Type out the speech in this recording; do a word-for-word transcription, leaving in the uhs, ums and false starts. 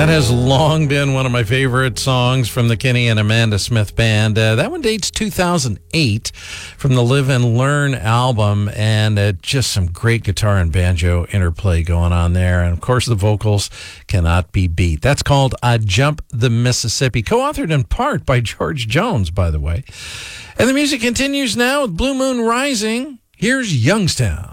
That has long been one of my favorite songs from the Kenny and Amanda Smith Band. Uh, that one dates two thousand eight from the Live and Learn album, and uh, just some great guitar and banjo interplay going on there. And, of course, the vocals cannot be beat. That's called I Jump the Mississippi, co-authored in part by George Jones, by the way. And the music continues now with Blue Moon Rising. Here's Youngstown.